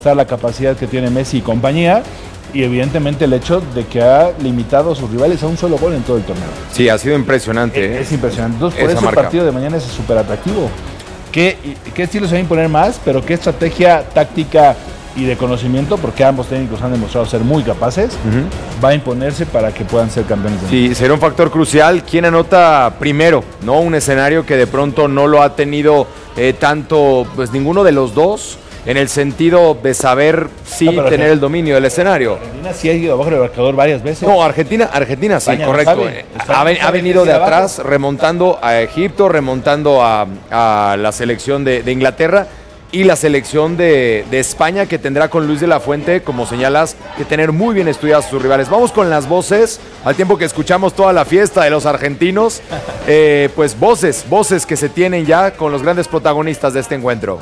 la capacidad que tiene Messi y compañía, y evidentemente el hecho de que ha limitado a sus rivales a un solo gol en todo el torneo. Sí, ha sido impresionante. Es impresionante. Entonces, por eso el partido de mañana es súper atractivo. ¿Qué estilo se va a imponer más? Pero qué estrategia táctica y de conocimiento, porque ambos técnicos han demostrado ser muy capaces, va a imponerse para que puedan ser campeones. Sí, será un factor crucial. ¿Quién anota primero? ¿No? Un escenario que de pronto no lo ha tenido tanto, pues ninguno de los dos, en el sentido de saber tener el dominio del escenario. Argentina sí ha ido abajo del marcador varias veces. No, Argentina sí, España correcto. Ha venido de atrás, remontando a Egipto, remontando a la selección de Inglaterra y la selección de España, que tendrá con Luis de la Fuente, como señalas, que tener muy bien estudiados sus rivales. Vamos con las voces, al tiempo que escuchamos toda la fiesta de los argentinos, pues voces que se tienen ya con los grandes protagonistas de este encuentro.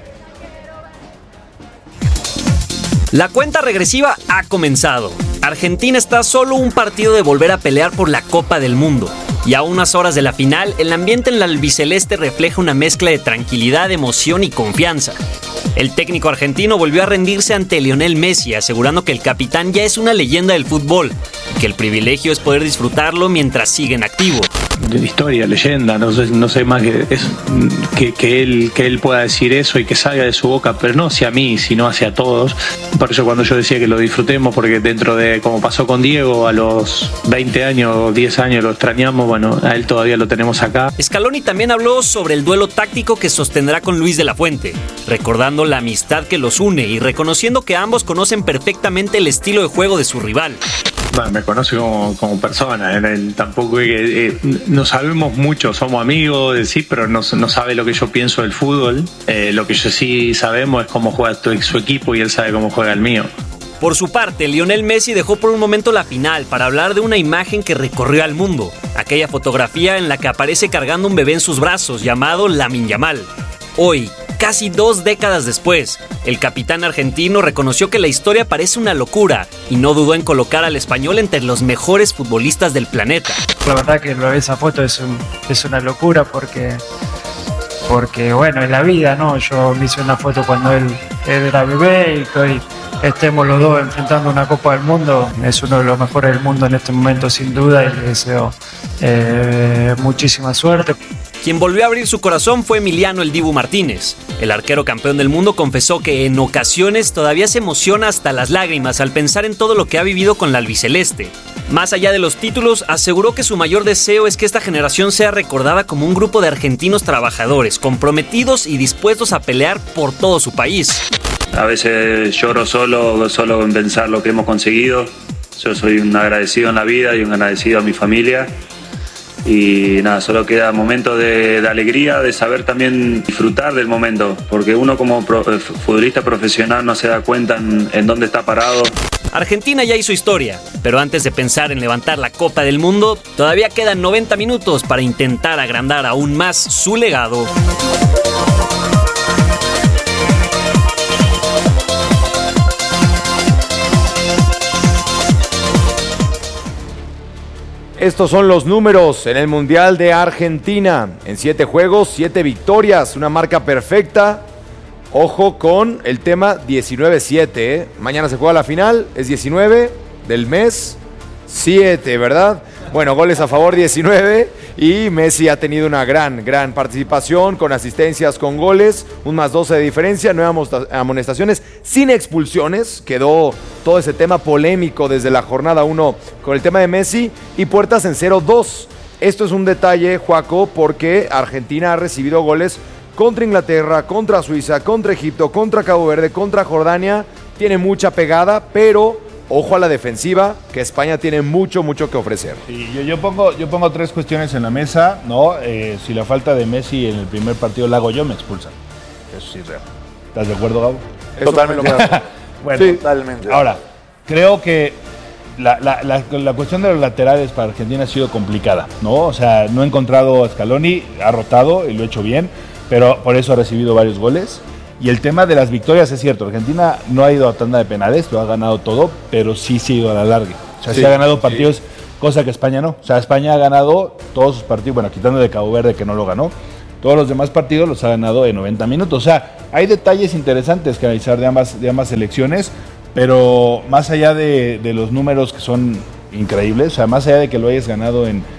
La cuenta regresiva ha comenzado. Argentina está solo un partido de volver a pelear por la Copa del Mundo. Y a unas horas de la final, el ambiente en la albiceleste refleja una mezcla de tranquilidad, emoción y confianza. El técnico argentino volvió a rendirse ante Lionel Messi, asegurando que el capitán ya es una leyenda del fútbol y que el privilegio es poder disfrutarlo mientras sigue en activo. De historia, leyenda, no sé más que él pueda decir eso y que salga de su boca, pero no hacia mí, sino hacia todos. Por eso cuando yo decía que lo disfrutemos, porque dentro de, como pasó con Diego, a los 20 años, 10 años lo extrañamos, bueno, a él todavía lo tenemos acá. Scaloni también habló sobre el duelo táctico que sostendrá con Luis de la Fuente, recordando la amistad que los une y reconociendo que ambos conocen perfectamente el estilo de juego de su rival. Bueno, me conoce como persona, él tampoco no sabemos mucho, somos amigos, sí, pero no sabe lo que yo pienso del fútbol. Lo que yo sí sabemos es cómo juega su equipo y él sabe cómo juega el mío. Por su parte, Lionel Messi dejó por un momento la final para hablar de una imagen que recorrió al mundo, aquella fotografía en la que aparece cargando un bebé en sus brazos llamado Lamine Yamal. Hoy, casi 2 décadas después, el capitán argentino reconoció que la historia parece una locura y no dudó en colocar al español entre los mejores futbolistas del planeta. La verdad que esa foto es una locura porque bueno, es la vida, ¿no? Yo me hice una foto cuando él era bebé y que hoy estemos los dos enfrentando una Copa del Mundo. Es uno de los mejores del mundo en este momento, sin duda, y le deseo muchísima suerte. Quien volvió a abrir su corazón fue Emiliano El Dibu Martínez. El arquero campeón del mundo confesó que en ocasiones todavía se emociona hasta las lágrimas al pensar en todo lo que ha vivido con la albiceleste. Más allá de los títulos, aseguró que su mayor deseo es que esta generación sea recordada como un grupo de argentinos trabajadores, comprometidos y dispuestos a pelear por todo su país. A veces lloro solo en pensar lo que hemos conseguido. Yo soy un agradecido en la vida y un agradecido a mi familia. Y nada, solo queda momento de alegría, de saber también disfrutar del momento, porque uno como futbolista profesional no se da cuenta en dónde está parado. Argentina ya hizo historia, pero antes de pensar en levantar la Copa del Mundo, todavía quedan 90 minutos para intentar agrandar aún más su legado. Estos son los números en el Mundial de Argentina. En 7 juegos, 7 victorias, una marca perfecta. Ojo con el tema 19-7. Mañana se juega la final, es 19 del mes 7, ¿verdad? Bueno, goles a favor 19 y Messi ha tenido una gran participación con asistencias, con goles, un +12 de diferencia, 9 amonestaciones, sin expulsiones. Quedó todo ese tema polémico desde la jornada 1 con el tema de Messi y puertas en 0-2. Esto es un detalle, Joaco, porque Argentina ha recibido goles contra Inglaterra, contra Suiza, contra Egipto, contra Cabo Verde, contra Jordania. Tiene mucha pegada, pero ojo a la defensiva, que España tiene mucho que ofrecer. Sí, yo pongo 3 cuestiones en la mesa, ¿no? Si la falta de Messi en el primer partido la hago yo, me expulsan. Eso sí es real. ¿Estás de acuerdo, Gabo? Totalmente. Bueno, sí, totalmente. Ahora, creo que la cuestión de los laterales para Argentina ha sido complicada, ¿no? O sea, no he encontrado a Scaloni, ha rotado y lo ha hecho bien, pero por eso ha recibido varios goles. Y el tema de las victorias es cierto, Argentina no ha ido a tanda de penales, lo ha ganado todo, pero sí se ha ido a la larga. O sea, sí ha ganado partidos, cosa que España no. O sea, España ha ganado todos sus partidos, bueno, quitando de Cabo Verde que no lo ganó, Todos los demás partidos los ha ganado en 90 minutos. O sea, hay detalles interesantes que analizar de ambas selecciones, pero más allá de los números que son increíbles, o sea, más allá de que lo hayas ganado en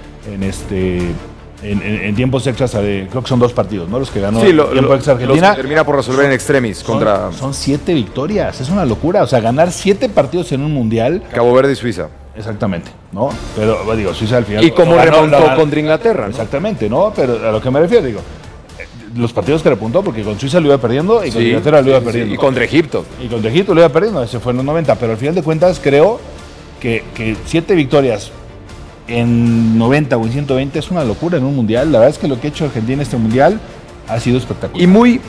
tiempos extras, creo que son 2 partidos, ¿no? Los que ganó en tiempo extra Argentina. Termina por resolver en extremis contra... Son 7 victorias, es una locura. O sea, ganar 7 partidos en un mundial. Cabo Verde y Suiza. Exactamente, ¿no? Pero digo, Suiza al final... Y como remontó contra Inglaterra, ¿no? Exactamente, ¿no? Pero a lo que me refiero, digo, los partidos que repuntó, porque con Suiza lo iba perdiendo y con Inglaterra lo iba perdiendo. Y contra Egipto. Y contra Egipto lo iba perdiendo, ese fue en los 90. Pero al final de cuentas creo que 7 victorias en 90 o en 120 es una locura en un mundial. La verdad es que lo que ha hecho Argentina en este mundial ha sido espectacular. Y muy,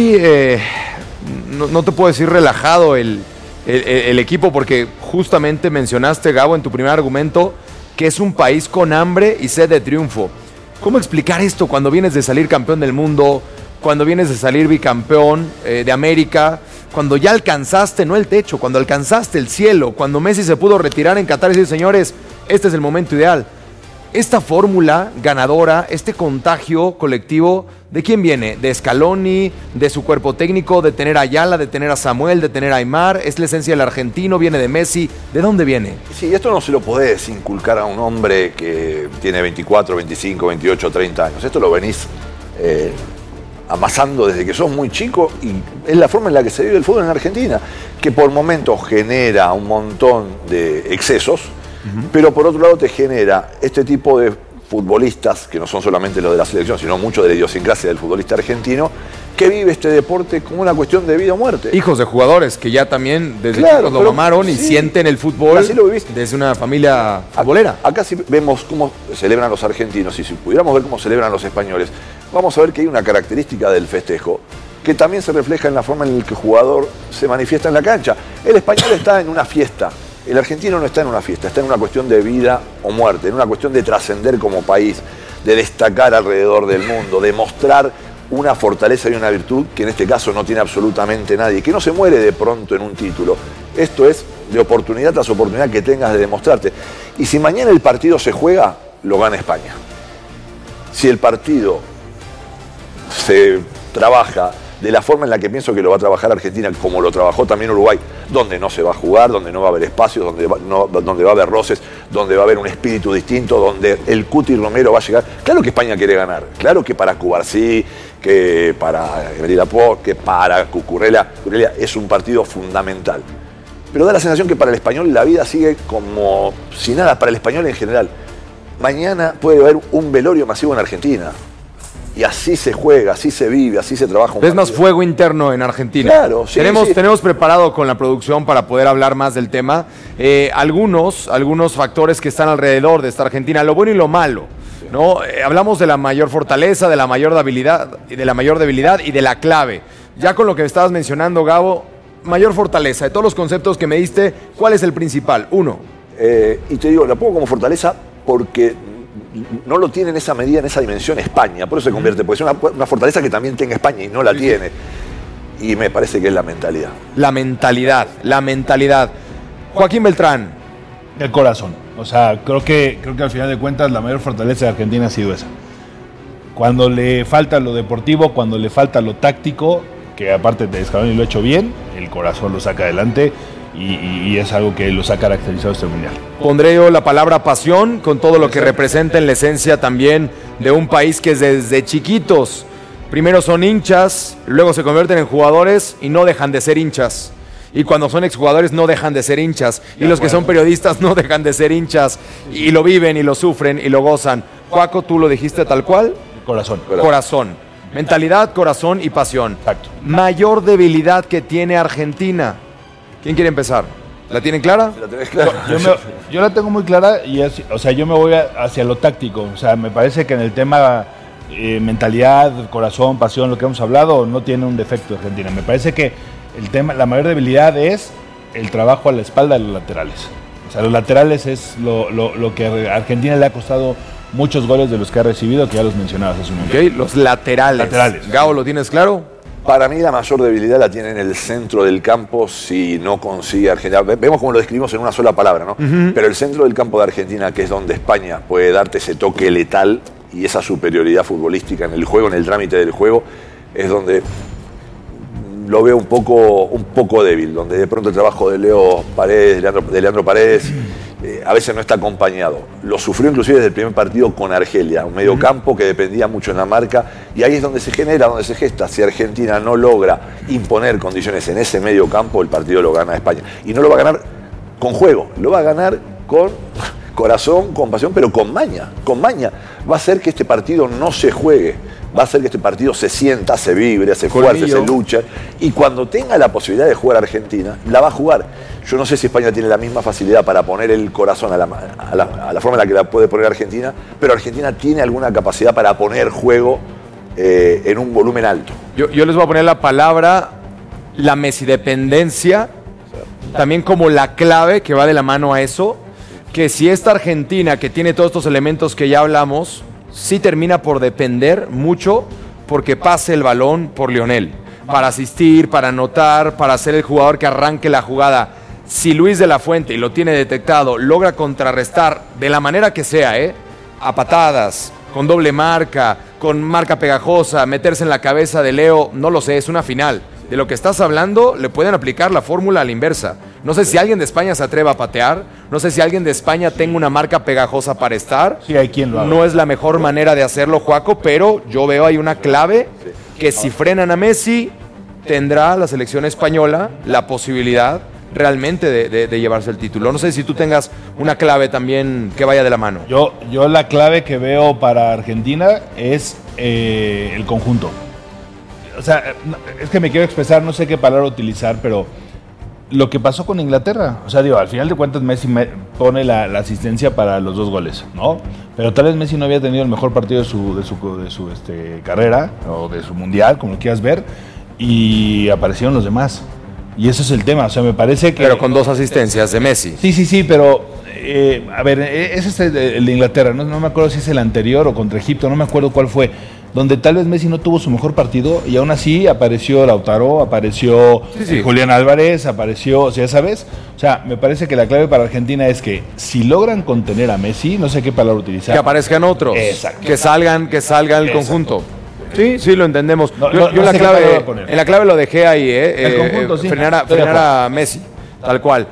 no te puedo decir relajado el equipo, porque justamente mencionaste, Gabo, en tu primer argumento, que es un país con hambre y sed de triunfo. ¿Cómo explicar esto cuando vienes de salir campeón del mundo, cuando vienes de salir bicampeón de América, cuando ya alcanzaste, no el techo, cuando alcanzaste el cielo, cuando Messi se pudo retirar en Qatar y decir, señores, este es el momento ideal? Esta fórmula ganadora, este contagio colectivo, ¿de quién viene? ¿De Scaloni? ¿De su cuerpo técnico? ¿De tener a Ayala? ¿De tener a Samuel? ¿De tener a Aimar? ¿Es la esencia del argentino? ¿Viene de Messi? ¿De dónde viene? Sí, esto no se lo podés inculcar a un hombre que tiene 24, 25, 28, 30 años. Esto lo venís amasando desde que sos muy chico y es la forma en la que se vive el fútbol en Argentina, que por momentos genera un montón de excesos, pero por otro lado te genera este tipo de futbolistas, que no son solamente los de la selección, sino mucho de la idiosincrasia del futbolista argentino, que vive este deporte como una cuestión de vida o muerte. Hijos de jugadores que ya también desde chicos lo mamaron y sienten el fútbol desde una familia futbolera. Acá sí vemos cómo celebran los argentinos, y si pudiéramos ver cómo celebran los españoles, vamos a ver que hay una característica del festejo que también se refleja en la forma en la que el jugador se manifiesta en la cancha. El español está en una fiesta. El argentino no está en una fiesta, está en una cuestión de vida o muerte, en una cuestión de trascender como país, de destacar alrededor del mundo, de mostrar una fortaleza y una virtud que en este caso no tiene absolutamente nadie, que no se muere de pronto en un título. Esto es de oportunidad tras oportunidad que tengas de demostrarte. Y si mañana el partido se juega, lo gana España. Si el partido se trabaja de la forma en la que pienso que lo va a trabajar Argentina, como lo trabajó también Uruguay, donde no se va a jugar, donde no va a haber espacios, donde va a haber roces, donde va a haber un espíritu distinto, donde el Cuti Romero va a llegar. Claro que España quiere ganar, claro que para Cubarsí, que para Emery Laporte, que para Cucurella es un partido fundamental. Pero da la sensación que para el español la vida sigue como si nada, para el español en general. Mañana puede haber un velorio masivo en Argentina. Y así se juega, así se vive, así se trabaja. Es más fuego interno en Argentina. Claro, sí, tenemos preparado con la producción para poder hablar más del tema algunos factores que están alrededor de esta Argentina, lo bueno y lo malo, ¿no? Hablamos de la mayor fortaleza, de la mayor debilidad y de la clave. Ya con lo que me estabas mencionando, Gabo, mayor fortaleza, de todos los conceptos que me diste, ¿cuál es el principal? Uno. Y te digo, la pongo como fortaleza porque no lo tiene en esa medida, en esa dimensión España, por eso se convierte, porque es una fortaleza que también tenga España y no la tiene. Y me parece que es la mentalidad. La mentalidad. Joaquín Beltrán. El corazón. O sea, creo que al final de cuentas la mayor fortaleza de Argentina ha sido esa. Cuando le falta lo deportivo, cuando le falta lo táctico, que aparte de Scaloni lo ha hecho bien, el corazón lo saca adelante. Y es algo que los ha caracterizado este mundial. Pondré yo la palabra pasión con todo lo que representa en la esencia también de un país que desde chiquitos primero son hinchas, luego se convierten en jugadores y no dejan de ser hinchas. Y cuando son exjugadores no dejan de ser hinchas. Y los que son periodistas no dejan de ser hinchas. Y lo viven y lo sufren y lo gozan. Juaco, tú lo dijiste tal cual. Corazón. Mentalidad, corazón y pasión. Exacto. Mayor debilidad que tiene Argentina. ¿Quién quiere empezar? ¿La tienen clara? ¿La tenés clara? Yo la tengo muy clara y yo me voy hacia lo táctico. O sea, me parece que en el tema mentalidad, corazón, pasión, lo que hemos hablado, no tiene un defecto Argentina. Me parece que la mayor debilidad es el trabajo a la espalda de los laterales. O sea, los laterales es lo que a Argentina le ha costado muchos goles de los que ha recibido, que ya los mencionabas hace un momento. Okay, los laterales. Gabo, ¿lo tienes claro? Para mí la mayor debilidad la tiene en el centro del campo si no consigue Argentina. Vemos cómo lo describimos en una sola palabra, ¿no? Pero el centro del campo de Argentina, que es donde España puede darte ese toque letal y esa superioridad futbolística en el juego, en el trámite del juego, es donde lo veo un poco débil, donde de pronto el trabajo de Leo Paredes, de Leandro Paredes, a veces no está acompañado. Lo sufrió inclusive desde el primer partido con Argelia, un mediocampo que dependía mucho en la marca, y ahí es donde se genera, donde se gesta. Si Argentina no logra imponer condiciones en ese mediocampo, el partido lo gana España. Y no lo va a ganar con juego, lo va a ganar con corazón, con pasión, pero con maña, Va a hacer que este partido no se juegue, va a hacer que este partido se sienta, se vibre, se fuerce, se luche, y cuando tenga la posibilidad de jugar Argentina, la va a jugar. Yo no sé si España tiene la misma facilidad para poner el corazón a la forma en la que la puede poner Argentina, pero Argentina tiene alguna capacidad para poner juego en un volumen alto. Yo les voy a poner la palabra, la Messi-dependencia, también como la clave que va de la mano a eso, que si esta Argentina, que tiene todos estos elementos que ya hablamos, sí termina por depender mucho porque pase el balón por Lionel, para asistir, para anotar, para ser el jugador que arranque la jugada. Si Luis de la Fuente, y lo tiene detectado, logra contrarrestar de la manera que sea, a patadas, con doble marca, con marca pegajosa, meterse en la cabeza de Leo, no lo sé, es una final. De lo que estás hablando, le pueden aplicar la fórmula a la inversa. No sé si alguien de España se atreva a patear, no sé si alguien de España tenga una marca pegajosa para estar. Sí, hay quien lo haga. No es la mejor manera de hacerlo, Joaco, pero yo veo ahí una clave que si frenan a Messi, tendrá la selección española la posibilidad realmente de llevarse el título. No sé si tú tengas una clave también que vaya de la mano. Yo la clave que veo para Argentina es el conjunto. O sea, es que me quiero expresar, no sé qué palabra utilizar, pero lo que pasó con Inglaterra, o sea, digo, al final de cuentas Messi pone la asistencia para los 2 goles, ¿no? Pero tal vez Messi no había tenido el mejor partido de su carrera, o de su mundial, como lo quieras ver, y aparecieron los demás. Y ese es el tema, o sea, me parece que... Pero con 2 asistencias de Messi. Sí, pero... a ver, ese es el de Inglaterra, no me acuerdo si es el anterior o contra Egipto, no me acuerdo cuál fue, donde tal vez Messi no tuvo su mejor partido y aún así apareció Lautaro, apareció Julián Álvarez, apareció, o sea, ya sabes, o sea, me parece que la clave para Argentina es que si logran contener a Messi, no sé qué palabra utilizar. Que aparezcan otros, exacto, que salga el conjunto. Sí, lo entendemos. Yo en la clave lo dejé ahí, el conjunto, sí. Frenar a Messi, tal cual.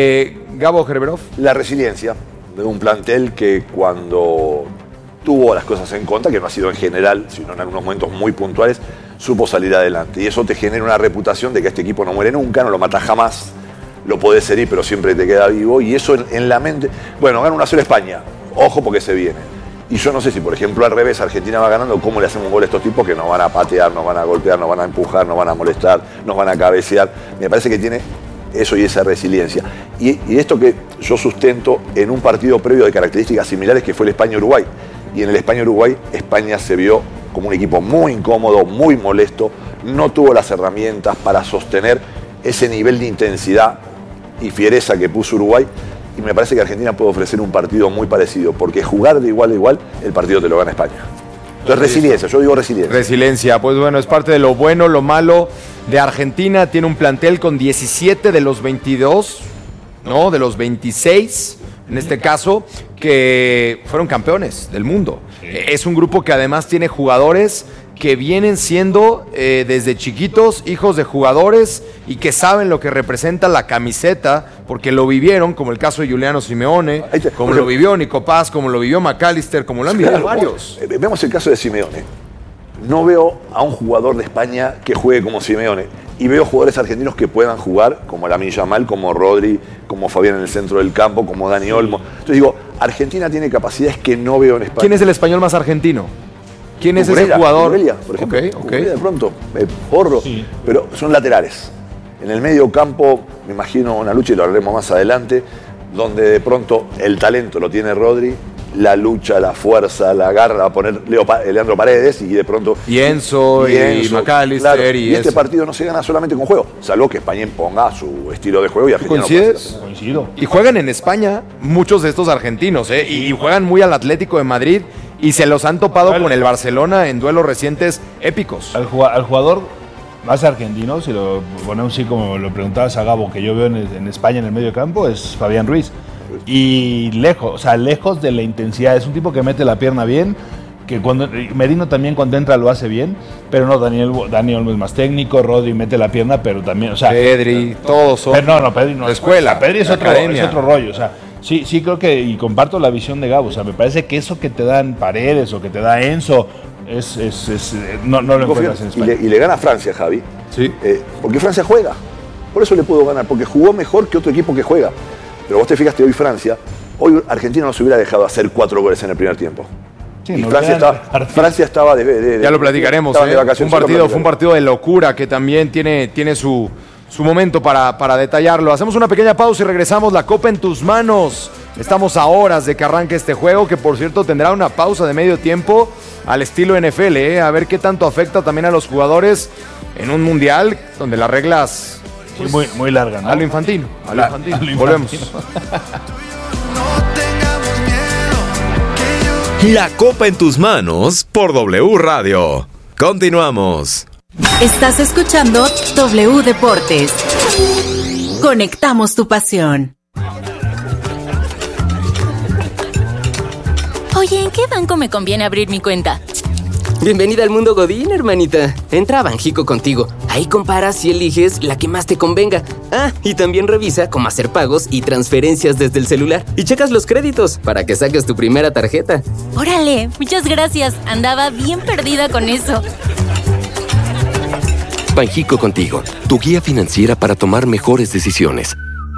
Gabo Gerberov. La resiliencia de un plantel que cuando tuvo las cosas en contra, que no ha sido en general, sino en algunos momentos muy puntuales, supo salir adelante. Y eso te genera una reputación de que este equipo no muere nunca, no lo mata jamás, lo podés herir, pero siempre te queda vivo. Y eso en la mente... Bueno, gana 1-0 España, ojo porque se viene. Y yo no sé si, por ejemplo, al revés, Argentina va ganando, ¿cómo le hacemos un gol a estos tipos que nos van a patear, nos van a golpear, nos van a empujar, nos van a molestar, nos van a cabecear? Me parece que tiene eso y esa resiliencia. Y esto que yo sustento en un partido previo de características similares que fue el España-Uruguay. Y en el España-Uruguay, España se vio como un equipo muy incómodo, muy molesto, no tuvo las herramientas para sostener ese nivel de intensidad y fiereza que puso Uruguay. Y me parece que Argentina puede ofrecer un partido muy parecido, porque jugar de igual a igual, el partido te lo gana España. Entonces, resiliencia, yo digo resiliencia. Resiliencia, pues bueno, es parte de lo bueno, lo malo de Argentina. Tiene un plantel con 17 de los 22, ¿no? De los 26, en este caso, que fueron campeones del mundo. Sí. Es un grupo que además tiene jugadores que vienen siendo desde chiquitos hijos de jugadores y que saben lo que representa la camiseta, porque lo vivieron, como el caso de Giuliano Simeone, como lo vivió Nico Paz, como lo vivió McAllister, como lo han vivido varios. Vemos el caso de Simeone. No veo a un jugador de España que juegue como Simeone. Y veo jugadores argentinos que puedan jugar, como Lamine Yamal, como Rodri, como Fabián en el centro del campo, como Dani Olmo. Entonces digo, Argentina tiene capacidades que no veo en España. ¿Quién es el español más argentino? ¿Quién es ese jugador? Cucurella, por ejemplo. Cucurella de pronto, Porro, sí. Pero son laterales. En el medio campo, me imagino una lucha, y lo hablaremos más adelante, donde de pronto el talento lo tiene Rodri, la lucha, la fuerza, la garra, va a poner Leandro Paredes y de pronto... Y Enzo, y McAllister, claro, y este partido no se gana solamente con juego, salvo que España imponga su estilo de juego y Argentina ¿coincides? No coincido. Y juegan en España muchos de estos argentinos, y juegan muy al Atlético de Madrid y se los han topado con el Barcelona en duelos recientes épicos. Al jugador más argentino, si lo ponemos así como lo preguntabas a Gabo, que yo veo en España en el medio campo, es Fabián Ruiz. Y lejos de la intensidad, es un tipo que mete la pierna bien, que cuando Merino también cuando entra lo hace bien, pero no, Dani Olmo es más técnico, Rodri mete la pierna, pero también, o sea, Pedri, todos son. Pero no, Pedri no. La escuela. Pedri es otro rollo, o sea, sí creo que, y comparto la visión de Gabo, o sea, me parece que eso que te dan Paredes o que te da Enzo, no lo encuentras en España. Y le gana a Francia, Javi. Sí. Porque Francia juega. Por eso le pudo ganar, porque jugó mejor que otro equipo que juega. Pero vos te fijaste hoy Argentina no se hubiera dejado hacer 4 goles en el primer tiempo. Sí, y Francia estaba ya lo platicaremos. Fue un partido de locura que también tiene su momento para detallarlo. Hacemos una pequeña pausa y regresamos. La Copa en tus manos. Estamos a horas de que arranque este juego, que por cierto tendrá una pausa de medio tiempo al estilo NFL. A ver qué tanto afecta también a los jugadores en un mundial donde las reglas... Pues, muy, muy larga, ¿no? A lo infantino. Volvemos. La Copa en tus manos por W Radio. Continuamos. Estás escuchando W Deportes. Conectamos tu pasión. Oye, ¿en qué banco me conviene abrir mi cuenta? Bienvenida al mundo Godín, hermanita. Entra a Banjico Contigo. Ahí comparas y eliges la que más te convenga. Ah, y también revisa cómo hacer pagos y transferencias desde el celular. Y checas los créditos para que saques tu primera tarjeta. Órale, muchas gracias. Andaba bien perdida con eso. Banjico Contigo, tu guía financiera para tomar mejores decisiones.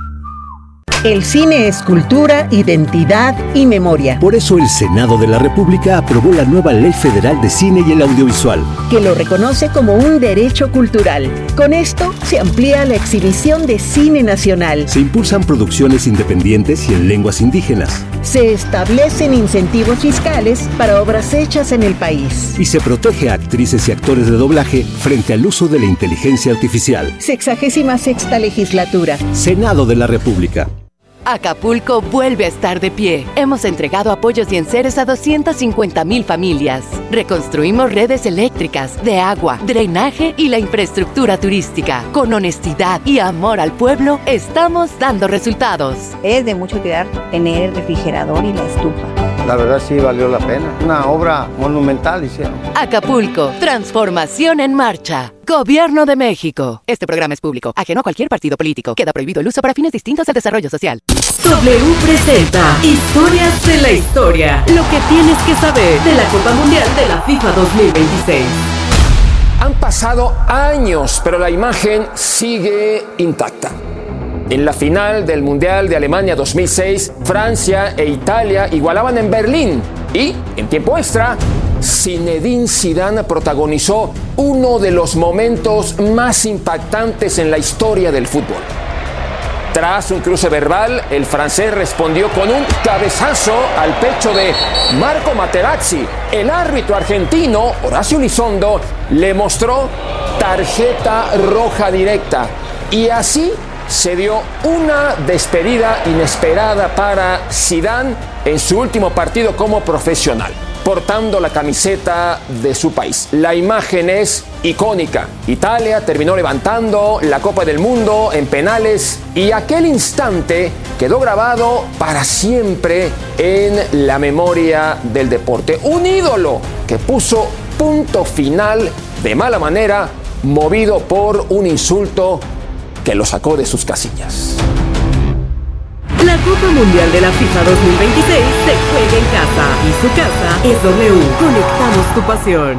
El cine es cultura, identidad y memoria. Por eso el Senado de la República aprobó la nueva Ley Federal de Cine y el Audiovisual, que lo reconoce como un derecho cultural. Con esto se amplía la exhibición de cine nacional. Se impulsan producciones independientes y en lenguas indígenas. Se establecen incentivos fiscales para obras hechas en el país. Y se protege a actrices y actores de doblaje frente al uso de la inteligencia artificial. 66ª legislatura. Senado de la República. Acapulco vuelve a estar de pie. Hemos entregado apoyos y enseres a 250,000 familias. Reconstruimos redes eléctricas, de agua, drenaje y la infraestructura turística. Con honestidad y amor al pueblo, estamos dando resultados. Es de mucho cuidar tener el refrigerador y la estufa. La verdad sí valió la pena. Una obra monumental hicieron. Acapulco, transformación en marcha. Gobierno de México. Este programa es público, ajeno a cualquier partido político. Queda prohibido el uso para fines distintos al desarrollo social. W presenta Historias de la Historia. Lo que tienes que saber de la Copa Mundial de la FIFA 2026. Han pasado años, pero la imagen sigue intacta. En la final del Mundial de Alemania 2006, Francia e Italia igualaban en Berlín y, en tiempo extra, Zinedine Zidane protagonizó uno de los momentos más impactantes en la historia del fútbol. Tras un cruce verbal, el francés respondió con un cabezazo al pecho de Marco Materazzi. El árbitro argentino, Horacio Elizondo, le mostró tarjeta roja directa y así se dio una despedida inesperada para Zidane en su último partido como profesional, portando la camiseta de su país. La imagen es icónica. Italia terminó levantando la Copa del Mundo en penales y aquel instante quedó grabado para siempre en la memoria del deporte. Un ídolo que puso punto final de mala manera, movido por un insulto que lo sacó de sus casillas. La Copa Mundial de la FIFA 2026 se juega en casa y su casa es W. Conectamos tu pasión.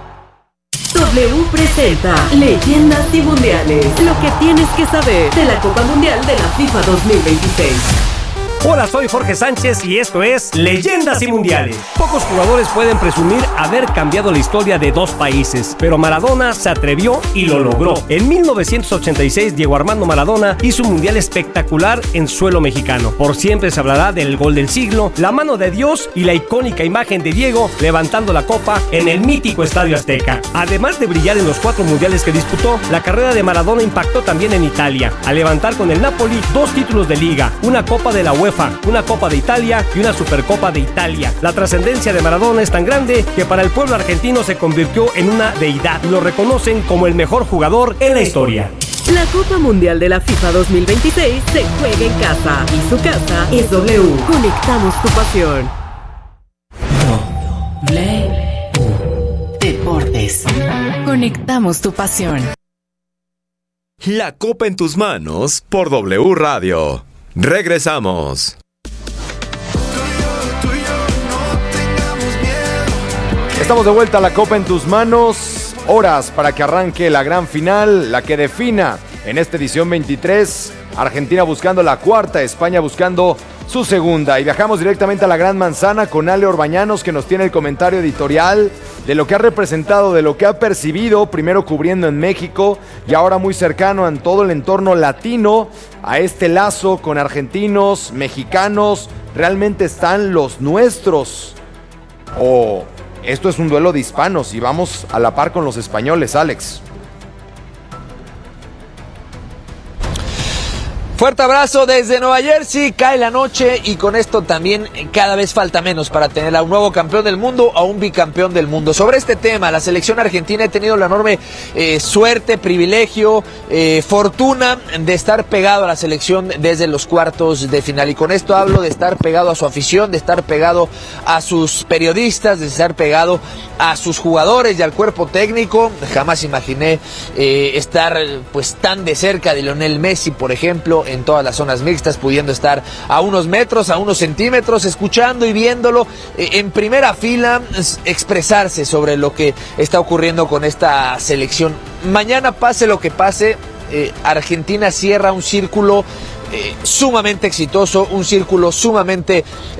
W presenta Leyendas y Mundiales. Lo que tienes que saber de la Copa Mundial de la FIFA 2026. Hola, soy Jorge Sánchez y esto es Leyendas y Mundiales. Pocos jugadores pueden presumir haber cambiado la historia de dos países, pero Maradona se atrevió y lo logró. En 1986, Diego Armando Maradona hizo un mundial espectacular en suelo mexicano. Por siempre se hablará del gol del siglo, la mano de Dios y la icónica imagen de Diego levantando la copa en el mítico Estadio Azteca. Además de brillar en los 4 mundiales que disputó, la carrera de Maradona impactó también en Italia, al levantar con el Napoli 2 títulos de liga, una Copa de la UEFA, una Copa de Italia y una Supercopa de Italia. La trascendencia de Maradona es tan grande que para el pueblo argentino se convirtió en una deidad. Lo reconocen como el mejor jugador en la historia. La Copa Mundial de la FIFA 2026 se juega en casa y su casa es W. Conectamos tu pasión. W. mundiales. Conectamos tu pasión. La copa en tus manos por W Radio. Regresamos. Estamos de vuelta a la copa en tus manos. Horas para que arranque la gran final, la que defina en esta edición 23. Argentina buscando la cuarta, España buscando su segunda. Y viajamos directamente a la Gran Manzana con Ale Orbañanos, que nos tiene el comentario editorial de lo que ha representado, de lo que ha percibido, primero cubriendo en México y ahora muy cercano en todo el entorno latino, a este lazo con argentinos, mexicanos. ¿Realmente están los nuestros? ¿O esto es un duelo de hispanos y vamos a la par con los españoles, Alex? Fuerte abrazo desde Nueva Jersey, cae la noche y con esto también cada vez falta menos para tener a un nuevo campeón del mundo o a un bicampeón del mundo. Sobre este tema, la selección argentina ha tenido la enorme suerte, privilegio, fortuna de estar pegado a la selección desde los cuartos de final. Y con esto hablo de estar pegado a su afición, de estar pegado a sus periodistas, de estar pegado a sus jugadores y al cuerpo técnico. Jamás imaginé estar pues tan de cerca de Lionel Messi, por ejemplo, en todas las zonas mixtas, pudiendo estar a unos metros, a unos centímetros, escuchando y viéndolo en primera fila expresarse sobre lo que está ocurriendo con esta selección. Mañana, pase lo que pase, Argentina cierra un círculo sumamente exitoso, un círculo sumamente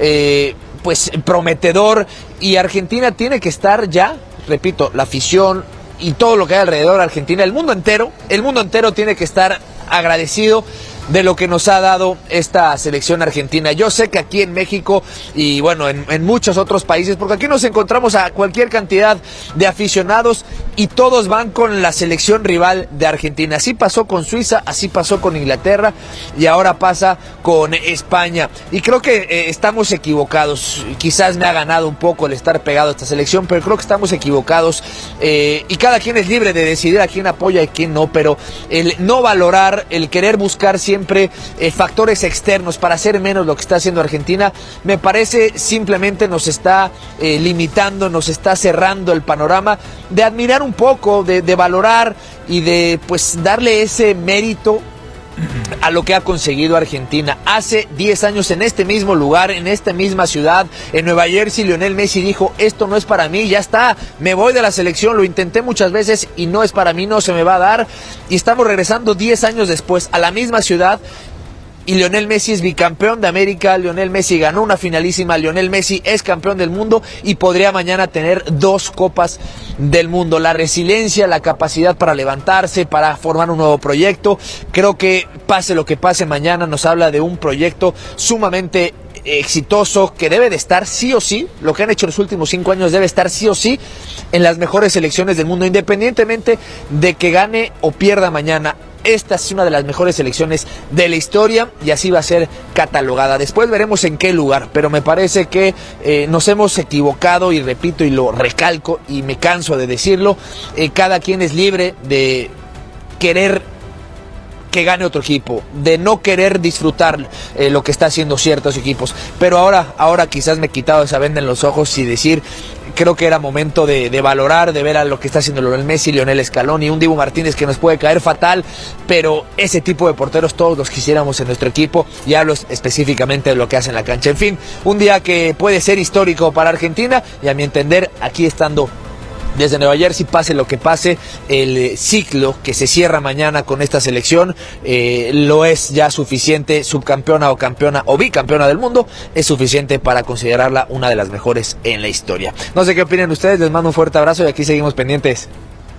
pues prometedor, y Argentina tiene que estar ya, repito, la afición y todo lo que hay alrededor de Argentina, el mundo entero tiene que estar agradecido de lo que nos ha dado esta selección argentina. Yo sé que aquí en México y bueno, en muchos otros países, porque aquí nos encontramos a cualquier cantidad de aficionados y todos van con la selección rival de Argentina. Así pasó con Suiza, así pasó con Inglaterra y ahora pasa con España. Y creo que estamos equivocados. Quizás me ha ganado un poco el estar pegado a esta selección, pero creo que estamos equivocados. Y cada quien es libre de decidir a quién apoya y quién no, pero el no valorar, el querer buscar siempre factores externos para hacer menos lo que está haciendo Argentina, me parece simplemente nos está limitando, nos está cerrando el panorama de admirar un poco, de valorar y de pues darle ese mérito a lo que ha conseguido Argentina. Hace 10 años en este mismo lugar, en esta misma ciudad, en Nueva Jersey, Lionel Messi dijo: esto no es para mí, ya está, me voy de la selección, lo intenté muchas veces y no es para mí, no se me va a dar. Y estamos regresando 10 años después a la misma ciudad y Lionel Messi es bicampeón de América, Lionel Messi ganó una finalísima, Lionel Messi es campeón del mundo y podría mañana tener 2 copas del mundo. La resiliencia, la capacidad para levantarse, para formar un nuevo proyecto, creo que pase lo que pase mañana nos habla de un proyecto sumamente exitoso que debe de estar sí o sí, lo que han hecho los últimos 5 años debe estar sí o sí en las mejores selecciones del mundo, independientemente de que gane o pierda mañana. Esta es una de las mejores selecciones de la historia y así va a ser catalogada. Después veremos en qué lugar, pero me parece que nos hemos equivocado y repito y lo recalco y me canso de decirlo, cada quien es libre de querer que gane otro equipo, de no querer disfrutar lo que está haciendo ciertos equipos, pero ahora quizás me he quitado esa venda en los ojos y decir, creo que era momento de valorar, de ver a lo que está haciendo Lionel Messi, Lionel Scaloni, un Dibu Martínez que nos puede caer fatal, pero ese tipo de porteros todos los quisiéramos en nuestro equipo y hablo específicamente de lo que hace en la cancha. En fin, un día que puede ser histórico para Argentina y a mi entender, aquí estando desde Nueva Jersey, pase lo que pase, el ciclo que se cierra mañana con esta selección lo es ya suficiente, subcampeona o campeona o bicampeona del mundo, es suficiente para considerarla una de las mejores en la historia. No sé qué opinan ustedes, les mando un fuerte abrazo y aquí seguimos pendientes.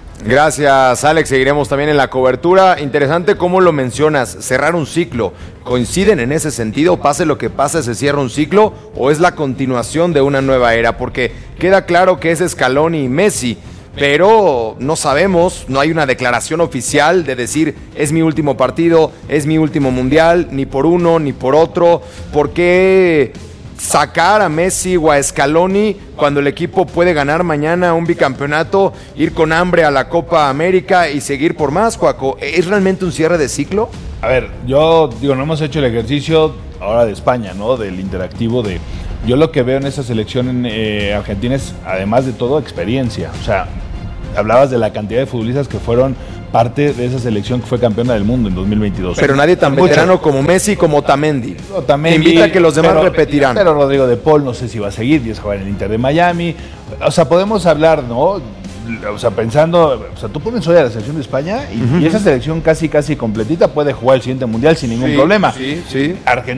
Gracias, Alex. Seguiremos también en la cobertura. Interesante cómo lo mencionas, cerrar un ciclo. ¿Coinciden en ese sentido? Pase lo que pase, se cierra un ciclo, o es la continuación de una nueva era, porque queda claro que es Scaloni y Messi, pero no sabemos, no hay una declaración oficial de decir es mi último partido, es mi último mundial, ni por uno ni por otro. ¿Por qué sacar a Messi o a Scaloni cuando el equipo puede ganar mañana un bicampeonato, ir con hambre a la Copa América y seguir por más, Joaco? ¿Es realmente un cierre de ciclo? A ver, yo digo, no hemos hecho el ejercicio ahora de España, ¿no? Del interactivo de... Yo lo que veo en esa selección argentina es, además de todo, experiencia. O sea, hablabas de la cantidad de futbolistas que fueron parte de esa selección que fue campeona del mundo en 2022. Pero nadie tan veterano como Messi, como Otamendi. Invita a que los demás repetirán. Pero Rodrigo de Paul no sé si va a seguir, y es jugar en el Inter de Miami. O sea, podemos hablar, ¿no? O sea, pensando, o sea, tú pones hoy a la selección de España y esa selección casi completita puede jugar el siguiente mundial sin ningún problema. Sí.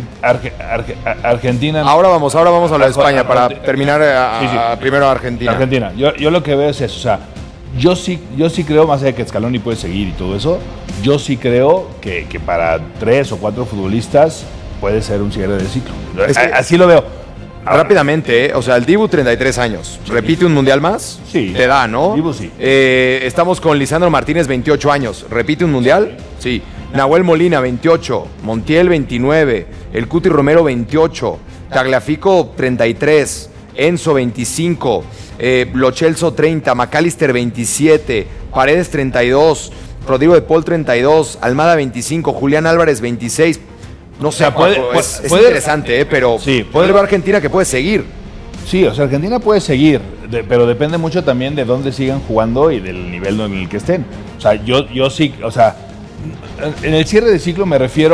Argentina. Ahora vamos a la de España para terminar primero a Argentina. Argentina. Yo lo que veo es eso, o sea, yo sí creo, más allá de que Scaloni puede seguir y todo eso, yo sí creo que para 3 o 4 futbolistas puede ser un cierre de ciclo. Así lo veo. Rápidamente, o sea, el Dibu 33 años. ¿Repite un mundial más? Sí. Te da, ¿no? Dibu sí. Estamos con Lisandro Martínez, 28 años. ¿Repite un mundial? Sí. Nahuel Molina, 28. Montiel, 29. El Cuti Romero, 28. Tagliafico, 33. Enzo, 25. Lo Celso, 30. McAllister, 27. Paredes, 32. Rodrigo de Paul, 32. Almada, 25. Julián Álvarez, 26. No sé, es interesante, pero puede ver Argentina que puede seguir. Sí, o sea, Argentina puede seguir, pero depende mucho también de dónde sigan jugando y del nivel en el que estén. O sea, yo sí, o sea, en el cierre de ciclo me refiero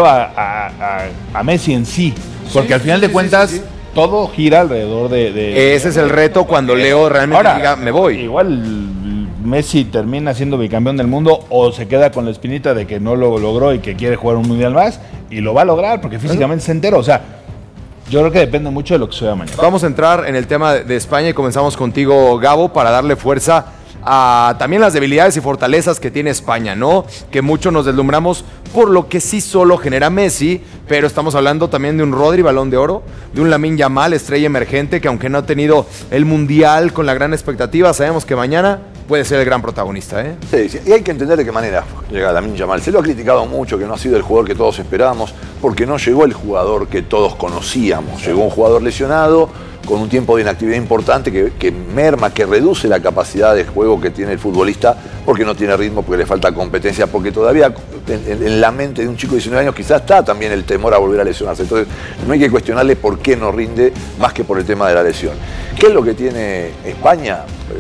a Messi en sí, porque al final de cuentas todo gira alrededor de... Ese es el reto cuando Leo realmente diga, me voy. Igual Messi termina siendo bicampeón del mundo o se queda con la espinita de que no lo logró y que quiere jugar un mundial más y lo va a lograr porque físicamente se enteró. O sea, yo creo que depende mucho de lo que suceda mañana. Vamos a entrar en el tema de España y comenzamos contigo, Gabo, para darle fuerza a también las debilidades y fortalezas que tiene España, ¿no? Que mucho nos deslumbramos por lo que sí solo genera Messi, pero estamos hablando también de un Rodri, Balón de Oro, de un Lamine Yamal, estrella emergente, que aunque no ha tenido el Mundial con la gran expectativa, sabemos que mañana puede ser el gran protagonista, ¿eh? Sí, y hay que entender de qué manera llega Lamine Yamal. Se lo ha criticado mucho, que no ha sido el jugador que todos esperábamos, porque no llegó el jugador que todos conocíamos. Llegó un jugador lesionado, con un tiempo de inactividad importante que merma, que reduce la capacidad de juego que tiene el futbolista, porque no tiene ritmo, porque le falta competencia, porque todavía en la mente de un chico de 19 años quizás está también el temor a volver a lesionarse. Entonces no hay que cuestionarle por qué no rinde, más que por el tema de la lesión. ¿Qué es lo que tiene España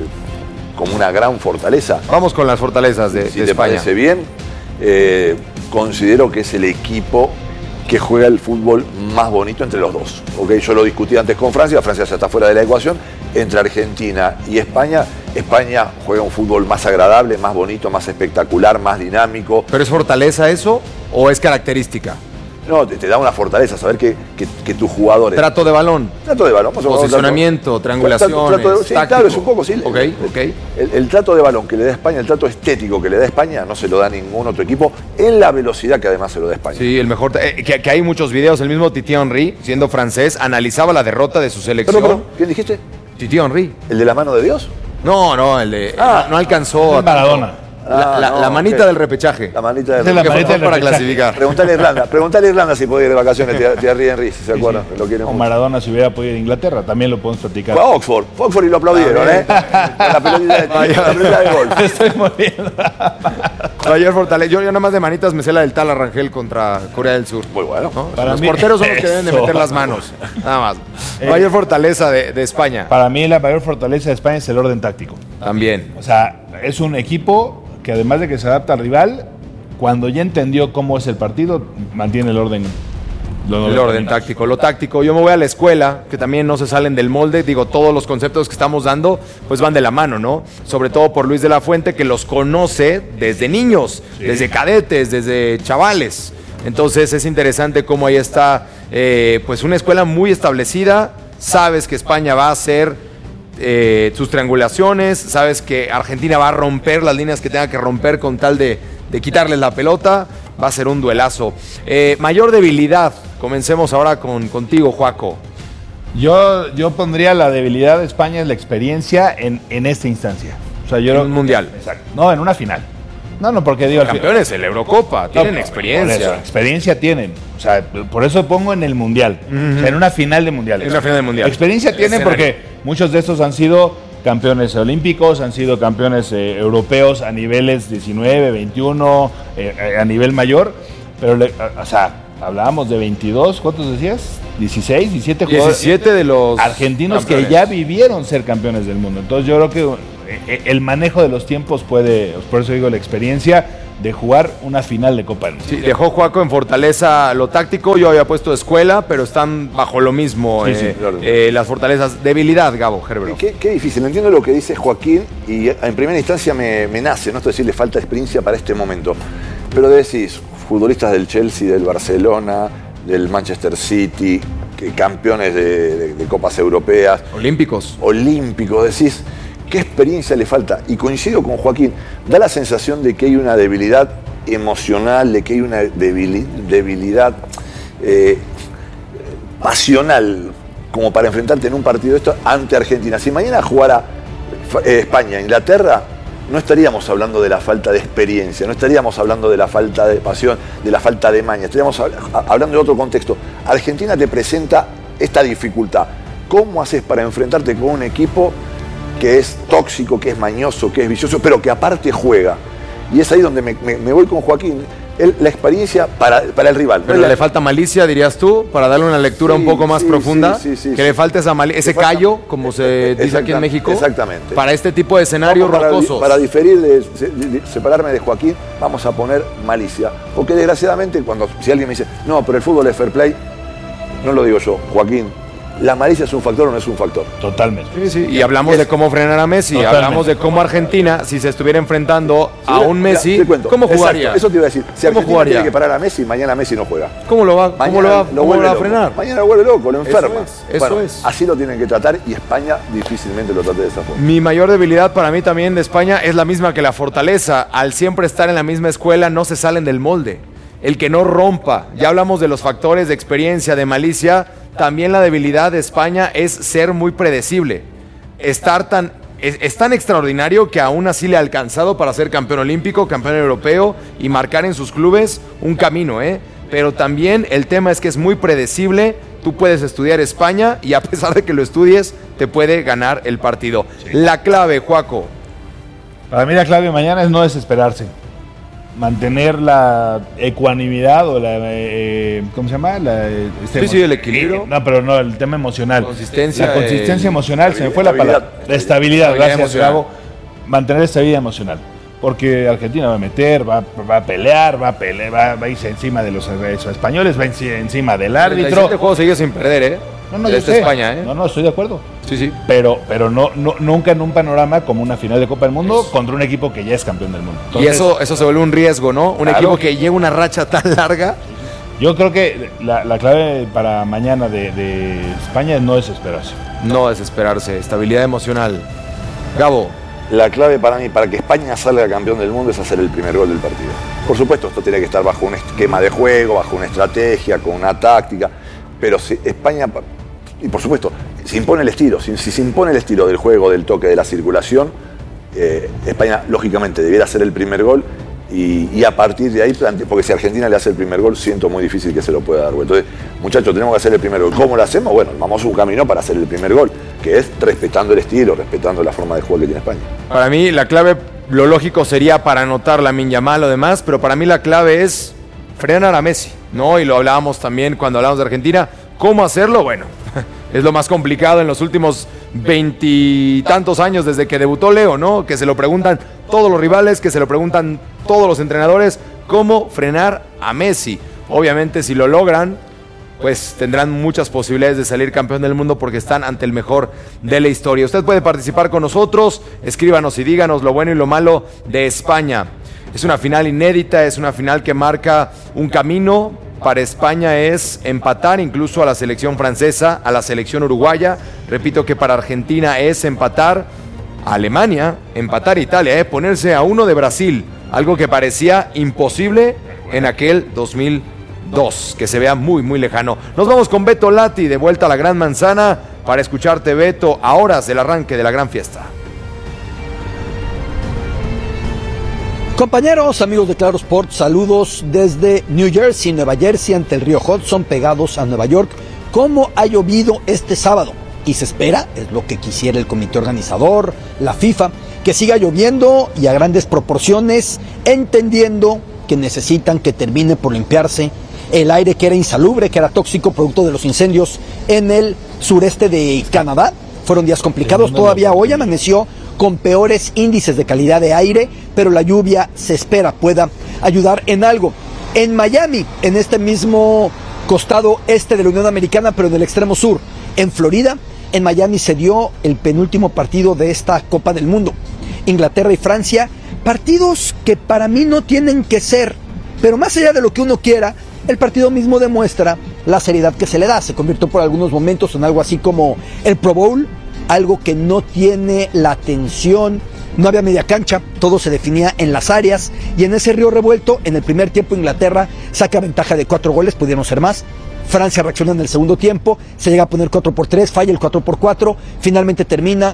como una gran fortaleza? Vamos con las fortalezas de España. Si te España. parece bien, considero que es el equipo que juega el fútbol más bonito entre los dos. ¿Okay? Yo lo discutí antes con Francia ya está fuera de la ecuación. Entre Argentina y España juega un fútbol más agradable, más bonito, más espectacular, más dinámico. ¿Pero es fortaleza eso o es característica? No, te da una fortaleza saber que tus jugadores... Trato de balón. Posicionamiento, triangulaciones, claro, es un poco, sí. Okay. El trato de balón que le da España, el trato estético que le da España, no se lo da ningún otro equipo, en la velocidad que además se lo da España. Sí, el mejor... que hay muchos videos, el mismo Titi Henry, siendo francés, analizaba la derrota de su selección. Pero, ¿quién dijiste? Titi Henry. ¿El de la mano de Dios? No, el de... no alcanzó... Maradona. La manita del repechaje. La manita del repechaje. Para clasificar. Preguntale a Irlanda si puede ir de vacaciones, Thierry Henry, si se acuerdan. Lo quieren o Maradona si hubiera podido ir a Inglaterra, también lo podemos platicar. Fue a Oxford y lo aplaudieron, la pelotita de golf. Estoy muriendo. Mayor fortaleza. Yo nada más de manitas me sé la del Tal Arrangel contra Corea del Sur. Muy bueno. ¿No? Los porteros son los que deben de meter las manos. Nada más. Mayor fortaleza de España. Para mí la mayor fortaleza de España es el orden táctico. También. O sea, es un equipo que además de que se adapta al rival, cuando ya entendió cómo es el partido, mantiene el orden. El orden táctico, lo táctico. Yo me voy a la escuela, que también no se salen del molde. Digo, todos los conceptos que estamos dando, pues van de la mano, ¿no? Sobre todo por Luis de la Fuente, que los conoce desde niños, desde cadetes, desde chavales. Entonces es interesante cómo ahí está, pues una escuela muy establecida. Sabes que España va a hacer sus triangulaciones, sabes que Argentina va a romper las líneas que tenga que romper con tal de quitarles la pelota. Va a ser un duelazo. Mayor debilidad, comencemos ahora contigo, Joaco. Yo pondría la debilidad de España es la experiencia en esta instancia. O sea, en un mundial. Exacto. No, en una final. No, porque digo... Campeones en la Eurocopa, tienen experiencia. Por eso, experiencia tienen. O sea, por eso pongo en el mundial. O sea, en una final de mundiales. En una final de mundial. Experiencia tienen porque muchos de estos han sido campeones olímpicos, han sido campeones europeos a niveles 19, 21, a nivel mayor. Pero, o sea, hablábamos de 22, ¿cuántos decías? 17 jugadores. 17 de los argentinos campeones que ya vivieron ser campeones del mundo. Entonces yo creo que el manejo de los tiempos puede, por eso digo la experiencia de jugar una final de Copa del Mundo. Sí, dejó Juaco en Fortaleza lo táctico, yo había puesto Escuela, pero están bajo lo mismo claro. Las fortalezas. Debilidad, Gabo, Gerbero. Qué difícil, entiendo lo que dice Joaquín y en primera instancia me nace, no estoy decir le falta experiencia para este momento, pero decís, futbolistas del Chelsea, del Barcelona, del Manchester City, campeones de Copas Europeas. Olímpicos, decís, ¿qué experiencia le falta? Y coincido con Joaquín, da la sensación de que hay una debilidad emocional, de que hay una debilidad pasional como para enfrentarte en un partido de esto ante Argentina. Si mañana jugara España, Inglaterra, no estaríamos hablando de la falta de experiencia, no estaríamos hablando de la falta de pasión, de la falta de maña, estaríamos hablando de otro contexto. Argentina te presenta esta dificultad. ¿Cómo haces para enfrentarte con un equipo que es tóxico, que es mañoso, que es vicioso, pero que aparte juega? Y es ahí donde me voy con Joaquín. La experiencia para el rival. Pero le falta malicia, dirías tú, para darle una lectura un poco más profunda. Que le falta ese callo, como se dice aquí en México. Exactamente. Para este tipo de escenarios rocosos. Para separarme de Joaquín, vamos a poner malicia. Porque desgraciadamente, si alguien me dice, no, pero el fútbol es fair play, no lo digo yo, Joaquín. ¿La malicia es un factor o no es un factor? Totalmente. Sí. Y hablamos de cómo frenar a Messi, hablamos de cómo Argentina, si se estuviera enfrentando a un Messi, ¿cómo jugaría? Exacto, eso te iba a decir. Si Argentina tiene que parar a Messi, mañana Messi no juega. ¿Cómo lo va a frenar? Mañana lo vuelve loco, lo enferma. Eso es. Así lo tienen que tratar y España difícilmente lo trate de esa forma. Mi mayor debilidad para mí también de España es la misma que la fortaleza. Al siempre estar en la misma escuela no se salen del molde. El que no rompa. Ya hablamos de los factores de experiencia, de malicia. También la debilidad de España es ser muy predecible. Es tan extraordinario que aún así le ha alcanzado para ser campeón olímpico, campeón europeo y marcar en sus clubes un camino, Pero también el tema es que es muy predecible. Tú puedes estudiar España y a pesar de que lo estudies, te puede ganar el partido. Sí. La clave, Juaco. Para mí la clave mañana es no desesperarse. Mantener la ecuanimidad o la ¿cómo se llama? El equilibrio. No, pero no, el tema emocional. La consistencia emocional, se me fue la palabra. La estabilidad, gracias, Gabo. Mantener estabilidad emocional. Porque Argentina va a meter, va a pelear, va a irse encima de los españoles, va a irse encima del árbitro. Este juego seguía sin perder, No, yo sé. España, No, estoy de acuerdo. Sí. Pero nunca en un panorama como una final de Copa del Mundo contra un equipo que ya es campeón del mundo. Entonces, y eso se vuelve un riesgo, ¿no? Un equipo que lleva una racha tan larga. Yo creo que la clave para mañana de España es no desesperarse. No desesperarse, estabilidad emocional. Gabo. La clave para mí, para que España salga campeón del mundo, es hacer el primer gol del partido. Por supuesto, esto tiene que estar bajo un esquema de juego, bajo una estrategia, con una táctica. Pero si España, y por supuesto, se impone el estilo. Si se impone el estilo del juego, del toque, de la circulación, España, lógicamente, debiera hacer el primer gol. Y a partir de ahí, porque si Argentina le hace el primer gol, siento muy difícil que se lo pueda dar. Entonces, muchachos, tenemos que hacer el primer gol. ¿Cómo lo hacemos? Bueno, vamos a un camino para hacer el primer gol, que es respetando el estilo, respetando la forma de juego que tiene España. Para mí, la clave, lo lógico sería para anotar Lamine Yamal o demás, pero para mí la clave es frenar a Messi, ¿no? Y lo hablábamos también cuando hablamos de Argentina. ¿Cómo hacerlo? Bueno, es lo más complicado en los últimos 20 y tantos años desde que debutó Leo, ¿no? Que se lo preguntan todos los rivales, que se lo preguntan todos los entrenadores, ¿cómo frenar a Messi? Obviamente, si lo logran, pues tendrán muchas posibilidades de salir campeón del mundo porque están ante el mejor de la historia. Usted puede participar con nosotros, escríbanos y díganos lo bueno y lo malo de España. Es una final inédita, es una final que marca un camino. Para España es empatar incluso a la selección francesa, a la selección uruguaya. Repito que para Argentina es empatar a Alemania, empatar a Italia, ponerse a 1 de Brasil. Algo que parecía imposible en aquel 2002, que se vea muy, muy lejano. Nos vamos con Beto Lati, de vuelta a la Gran Manzana, para escucharte, Beto, a horas del arranque de la gran fiesta. Compañeros, amigos de Claro Sport, saludos desde New Jersey, Nueva Jersey, ante el río Hudson, pegados a Nueva York. ¿Cómo ha llovido este sábado? Y se espera, es lo que quisiera el comité organizador, la FIFA, que siga lloviendo y a grandes proporciones, entendiendo que necesitan que termine por limpiarse el aire que era insalubre, que era tóxico, producto de los incendios en el sureste de Canadá. Fueron días complicados, todavía hoy amaneció con peores índices de calidad de aire, pero la lluvia se espera pueda ayudar en algo. En Miami, en este mismo costado este de la Unión Americana, pero en el extremo sur, en Florida, en Miami se dio el penúltimo partido de esta Copa del Mundo. Inglaterra y Francia, partidos que para mí no tienen que ser, pero más allá de lo que uno quiera, el partido mismo demuestra la seriedad que se le da. Se convirtió por algunos momentos en algo así como el Pro Bowl, algo que no tiene la atención, no había media cancha, todo se definía en las áreas, y en ese río revuelto, en el primer tiempo Inglaterra saca ventaja de 4 goles, pudieron ser más. Francia reacciona en el segundo tiempo, se llega a poner 4-3, falla el 4-4, finalmente termina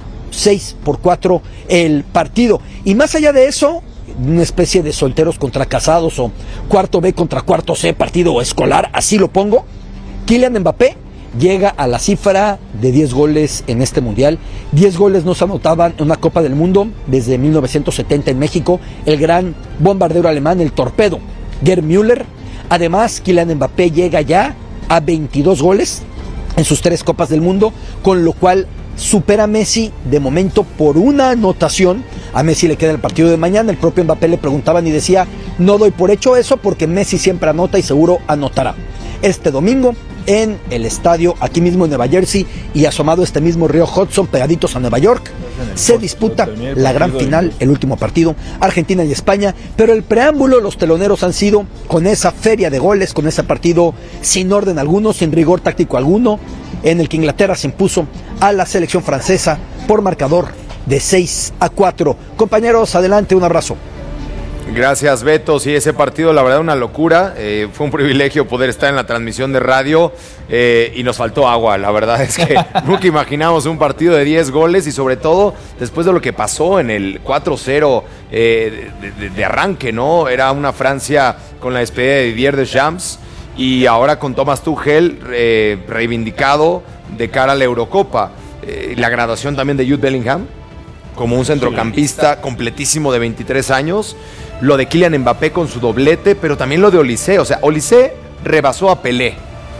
6-4 el partido. Y más allá de eso, una especie de solteros contra casados o cuarto B contra cuarto C, partido escolar, así lo pongo. Kylian Mbappé llega a la cifra de 10 goles en este mundial. 10 goles no se anotaban en una Copa del Mundo desde 1970 en México. El gran bombardero alemán, el torpedo Gerd Müller. Además, Kylian Mbappé llega ya a 22 goles en sus 3 Copas del Mundo, con lo cual supera a Messi de momento por una anotación. A Messi le queda el partido de mañana. El propio Mbappé le preguntaban y decía: no doy por hecho eso porque Messi siempre anota y seguro anotará. Este domingo en el estadio aquí mismo en Nueva Jersey y asomado este mismo río Hudson pegaditos a Nueva York, se disputa la gran final, el último partido, Argentina y España. Pero el preámbulo, los teloneros han sido con esa feria de goles, con ese partido sin orden alguno, sin rigor táctico alguno, en el que Inglaterra se impuso a la selección francesa por marcador de 6-4. Compañeros, adelante, un abrazo. Gracias, Beto. Sí, ese partido, la verdad, una locura. Fue un privilegio poder estar en la transmisión de radio y nos faltó agua. La verdad es que nunca imaginamos un partido de 10 goles y sobre todo después de lo que pasó en el 4-0 de arranque, ¿no? Era una Francia con la despedida de Didier Deschamps y ahora con Thomas Tuchel reivindicado de cara a la Eurocopa. La graduación también de Jude Bellingham como un centrocampista completísimo de 23 años. Lo de Kylian Mbappé con su doblete, pero también lo de Olise. O sea, Olise rebasó a Pelé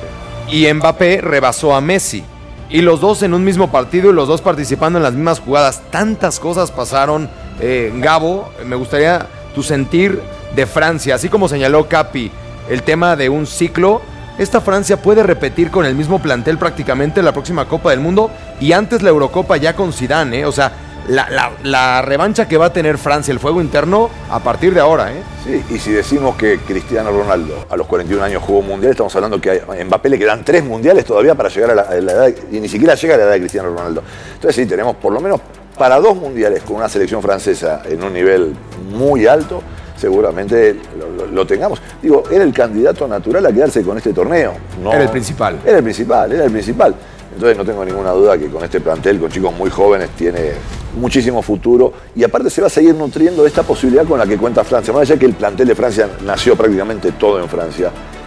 y Mbappé rebasó a Messi. Y los dos en un mismo partido y los dos participando en las mismas jugadas. Tantas cosas pasaron. Gabo, me gustaría tu sentir de Francia. Así como señaló Capi, el tema de un ciclo. Esta Francia puede repetir con el mismo plantel prácticamente la próxima Copa del Mundo y antes la Eurocopa ya con Zidane, O sea, la revancha que va a tener Francia, el fuego interno, a partir de ahora, Sí, y si decimos que Cristiano Ronaldo a los 41 años jugó mundial, estamos hablando que a Mbappé le quedan 3 mundiales todavía para llegar a la edad, y ni siquiera llega a la edad de Cristiano Ronaldo. Entonces sí, tenemos por lo menos para 2 mundiales con una selección francesa en un nivel muy alto, seguramente lo tengamos. Digo, era el candidato natural a quedarse con este torneo. No, era el principal. Era el principal. Entonces no tengo ninguna duda que con este plantel, con chicos muy jóvenes, tiene muchísimo futuro y aparte se va a seguir nutriendo de esta posibilidad con la que cuenta Francia. Más allá que el plantel de Francia nació prácticamente todo en Francia,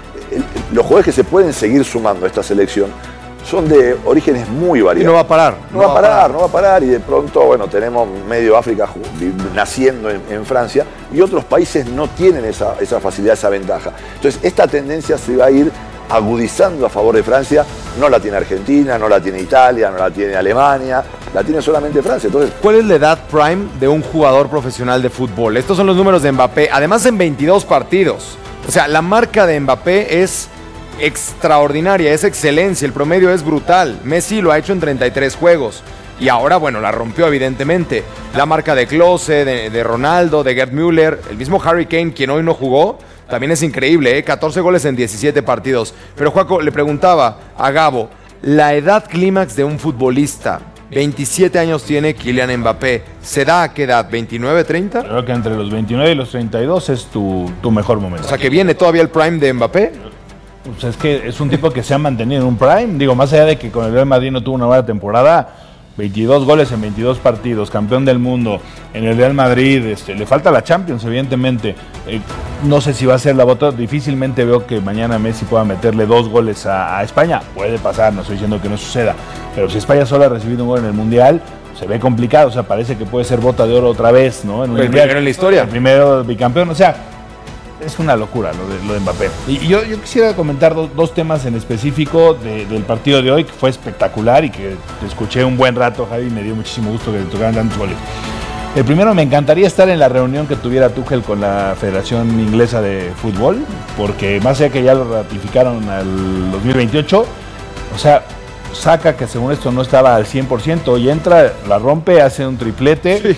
los jugadores que se pueden seguir sumando a esta selección son de orígenes muy variados. Y no va a parar. No va a parar y de pronto, bueno, tenemos medio África naciendo en Francia y otros países no tienen esa facilidad, esa ventaja. Entonces esta tendencia se va a ir agudizando a favor de Francia. No la tiene Argentina, no la tiene Italia, no la tiene Alemania, la tiene solamente Francia. Entonces, ¿cuál es la edad prime de un jugador profesional de fútbol? Estos son los números de Mbappé, además en 22 partidos. O sea, la marca de Mbappé es extraordinaria, es excelencia, el promedio es brutal. Messi lo ha hecho en 33 juegos y ahora, bueno, la rompió evidentemente. La marca de Klose, de Ronaldo, de Gerd Müller, el mismo Harry Kane, quien hoy no jugó, también es increíble, 14 goles en 17 partidos. Pero Juaco, le preguntaba a Gabo, la edad clímax de un futbolista, 27 años tiene Kylian Mbappé, ¿se da a qué edad? ¿29, 30? Creo que entre los 29 y los 32 es tu mejor momento. O sea, que viene todavía el prime de Mbappé. Pues es que es un tipo que se ha mantenido en un prime. Digo, más allá de que con el Real Madrid no tuvo una buena temporada, 22 goles en 22 partidos, campeón del mundo en el Real Madrid, le falta la Champions, evidentemente. No sé si va a ser la bota, difícilmente veo que mañana Messi pueda meterle 2 goles a España. Puede pasar, no estoy diciendo que no suceda, pero si España solo ha recibido un gol en el Mundial, se ve complicado, o sea, parece que puede ser bota de oro otra vez, ¿no? El primero en la historia. El primero bicampeón, o sea, es una locura lo de Mbappé. Y yo quisiera comentar dos temas en específico del partido de hoy, que fue espectacular y que te escuché un buen rato, Javi, y me dio muchísimo gusto que te tocaran tantos goles. El primero, me encantaría estar en la reunión que tuviera Tuchel con la Federación Inglesa de Fútbol, porque más allá que ya lo ratificaron al 2028, o sea, saca que según esto no estaba al 100% y entra, la rompe, hace un triplete,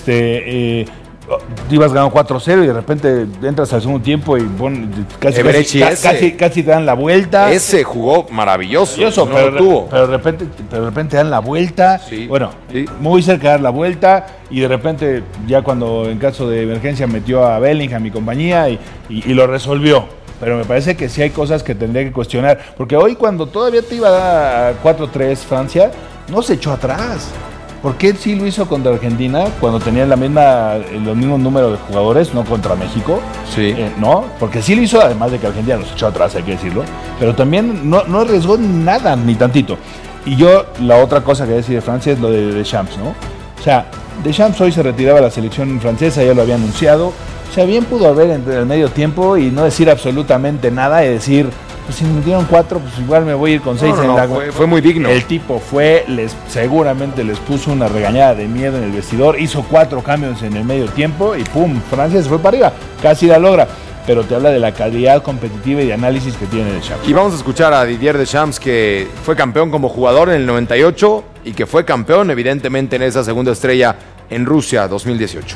ibas ganando 4-0 y de repente entras al segundo tiempo y casi te dan la vuelta. Ese jugó maravilloso, no pero, lo tuvo. Pero de repente dan la vuelta, muy cerca de dar la vuelta y de repente ya cuando en caso de emergencia metió a Bellingham y compañía y lo resolvió. Pero me parece que sí hay cosas que tendría que cuestionar, porque hoy cuando todavía te iba a 4-3 Francia, no se echó atrás. ¿Por qué sí lo hizo contra Argentina cuando tenían los mismos números de jugadores, no contra México? Sí. No, porque sí lo hizo, además de que Argentina los echó atrás, hay que decirlo. Pero también no arriesgó nada, ni tantito. Y yo, la otra cosa que decir de Francia es lo de Deschamps, ¿no? O sea, Deschamps hoy se retiraba de la selección francesa, ya lo había anunciado. O sea, bien pudo haber en el medio tiempo y no decir absolutamente nada y decir... Pues si me metieron 4, pues igual me voy a ir con 6 en la... Fue muy digno. El tipo seguramente les puso una regañada de miedo en el vestidor, hizo 4 cambios en el medio tiempo y ¡pum! Francia se fue para arriba, casi la logra. Pero te habla de la calidad competitiva y de análisis que tiene Deschamps. Y vamos a escuchar a Didier Deschamps, que fue campeón como jugador en el 98 y que fue campeón evidentemente en esa segunda estrella en Rusia 2018.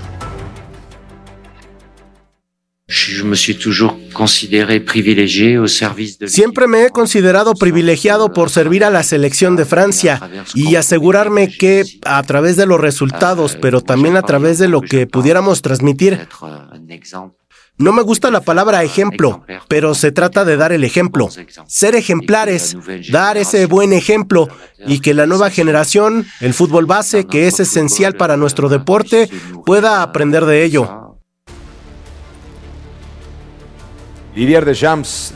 Siempre me he considerado privilegiado por servir a la selección de Francia y asegurarme que a través de los resultados, pero también a través de lo que pudiéramos transmitir. No me gusta la palabra ejemplo, pero se trata de dar el ejemplo. Ser ejemplares, dar ese buen ejemplo y que la nueva generación, el fútbol base, que es esencial para nuestro deporte, pueda aprender de ello. Didier Deschamps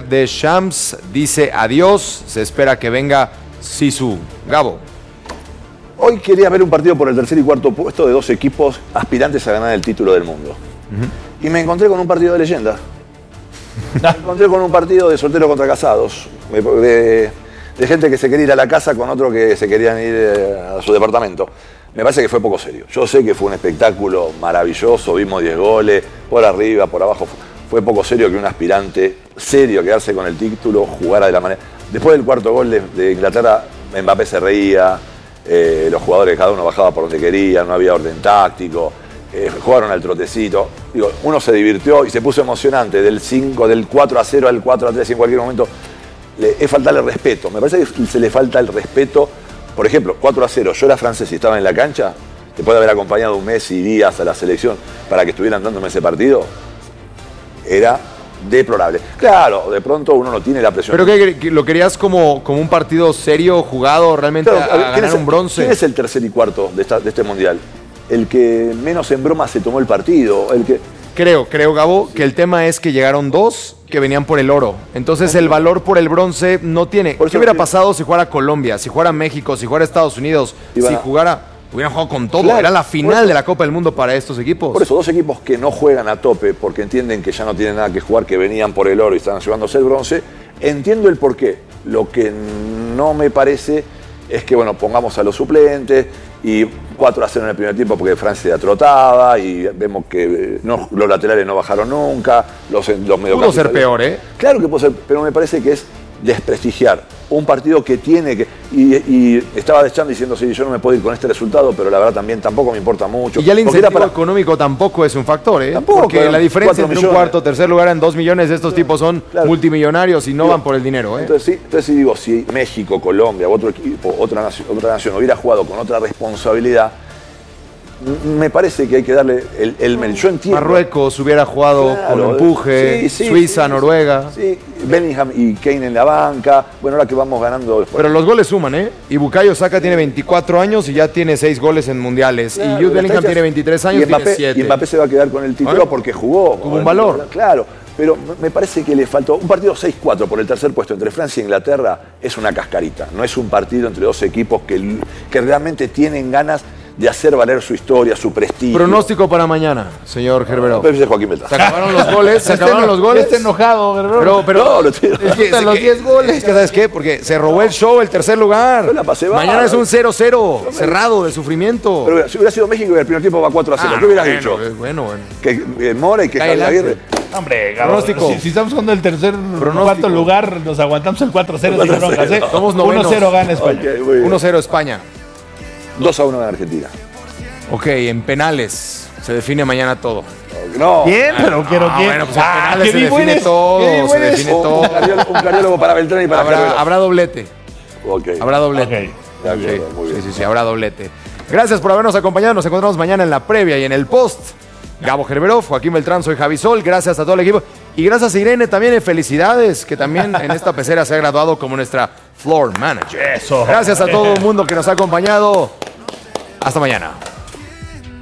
dice adiós, se espera que venga Zizou. Gabo. Hoy quería ver un partido por el tercer y cuarto puesto de 2 equipos aspirantes a ganar el título del mundo. Y me encontré con un partido de leyenda. Me encontré con un partido de solteros contra casados, de gente que se quería ir a la casa con otro que se querían ir a su departamento. Me parece que fue poco serio. Yo sé que fue un espectáculo maravilloso, vimos 10 goles, por arriba, por abajo. Fue poco serio que un aspirante serio a quedarse con el título jugara de la manera. Después del cuarto gol de Inglaterra, Mbappé se reía, los jugadores cada uno bajaba por donde quería, no había orden táctico, jugaron al trotecito. Digo, uno se divirtió y se puso emocionante del 4-0 al 4-3 en cualquier momento. Es faltarle respeto. Me parece que se le falta el respeto. Por ejemplo, 4-0, yo era francés y estaba en la cancha, después de haber acompañado un mes y días a la selección para que estuvieran dándome ese partido. Era deplorable. Claro, de pronto uno no tiene la presión. ¿Pero que lo querías como un partido serio, jugado realmente a ganar un bronce? ¿Quién es el tercer y cuarto de este mundial? El que menos en broma se tomó el partido. El que... Creo, Gabo, que el tema es que llegaron 2 que venían por el oro. Entonces el valor por el bronce no tiene. ¿Qué hubiera pasado si jugara Colombia, si jugara México, si jugara Estados Unidos, si jugara... Hubieran jugado con todo, claro, era la final de la Copa del Mundo para estos equipos. Por eso, 2 equipos que no juegan a tope porque entienden que ya no tienen nada que jugar, que venían por el oro y estaban llevándose el bronce, entiendo el porqué. Lo que no me parece es que, bueno, pongamos a los suplentes y 4-0 en el primer tiempo porque Francia ya trotaba y vemos que los laterales no bajaron nunca, los mediocampistas... Pudo ser peor, ¿eh? Claro que puede ser, pero me parece que es desprestigiar un partido que tiene que... Y estaba Deschamps diciendo, sí, yo no me puedo ir con este resultado, pero la verdad tampoco me importa mucho. Y ya el incentivo económico tampoco es un factor, ¿eh? Tampoco, porque la diferencia entre un cuarto, tercer lugar en 2 millones, estos tipos son multimillonarios y no van por el dinero, ¿eh? Entonces sí digo, si México, Colombia, otro equipo, otra nación hubiera jugado con otra responsabilidad, me parece que hay que darle el mérito. Yo entiendo. Marruecos hubiera jugado con empuje, Suiza, Noruega. Sí, Bellingham y Kane en la banca. Bueno, ahora que vamos ganando después. Pero los goles suman, ¿eh? Y Bukayo Saka tiene 24 años y ya tiene 6 goles en mundiales. Claro, y Jude Bellingham tiene 23 años y tiene 7. Y Mbappé se va a quedar con el título porque jugó. Como un valor. Claro. Pero me parece que le faltó un partido 6-4 por el tercer puesto entre Francia e Inglaterra. Es una cascarita. No es un partido entre 2 equipos que realmente tienen ganas de hacer valer su historia, su prestigio. Pronóstico para mañana, señor Gerberó. Pero Joaquín Beltrán. Se acabaron los goles, Está enojado, Gerberó. Pero no, los 10 goles. Es que, ¿sabes qué? Porque se robó el show, el tercer lugar. Yo la pasé Mañana es un 0-0, cerrado, de sufrimiento. Pero si hubiera sido México, el primer tiempo va 4-0. ¿Qué hubieras dicho? Bueno. Que Mora y que Javier Aguirre. Hombre, pronóstico. Si estamos jugando el cuarto lugar, nos aguantamos el 4-0 sin broncas, ¿eh? Somos novenos. 1-0 gana España. Okay, 1-0 España. 2-1 en Argentina. Ok, en penales se define mañana todo. No. Bien, pero quiero que. Bueno, pues en penales se define todo. Se define todo. Un cardiólogo para Beltrán y para Gerberó. Habrá doblete. Okay. Habrá doblete. De acuerdo, muy bien. Sí, habrá doblete. Gracias por habernos acompañado. Nos encontramos mañana en la previa y en el post. Gabo Gerberó, Joaquín Beltrán, soy Javi Sol. Gracias a todo el equipo. Y gracias a Irene también. Felicidades, que también en esta pecera se ha graduado como nuestra floor manager. Eso. Gracias a todo el mundo que nos ha acompañado. Hasta mañana.